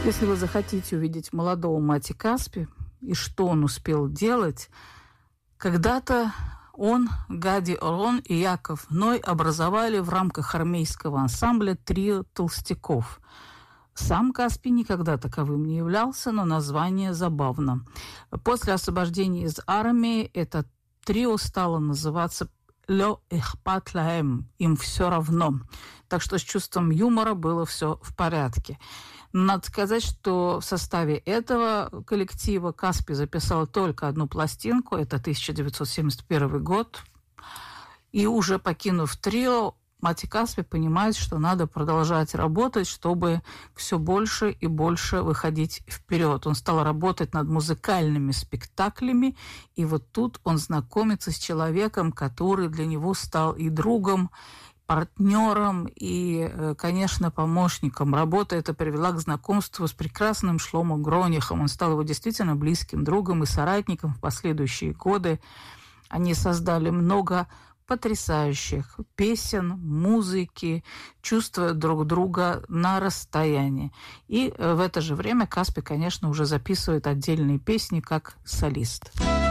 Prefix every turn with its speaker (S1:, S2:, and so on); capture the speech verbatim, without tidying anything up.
S1: Если вы захотите увидеть молодого Мати Каспи и что он успел делать, когда-то он, Гади Орон и Яков Ной образовали в рамках армейского ансамбля трио толстяков. Сам Каспи никогда таковым не являлся, но название забавно. После освобождения из армии это трио стало называться «Ло эхпат лаэм», им все равно. Так что с чувством юмора было все в порядке. Надо сказать, что в составе этого коллектива Каспи записал только одну пластинку, это тысяча девятьсот семьдесят первый год. И уже покинув трио, Мати Каспи понимает, что надо продолжать работать, чтобы все больше и больше выходить вперед. Он стал работать над музыкальными спектаклями, и вот тут он знакомится с человеком, который для него стал и другом, партнером и, конечно, помощником. Работа эта привела к знакомству с прекрасным Шломо Гронихом. Он стал его действительно близким другом и соратником в последующие годы. Они создали много потрясающих песен, музыки, чувствуя друг друга на расстоянии. И в это же время Каспи, конечно, уже записывает отдельные песни как солист.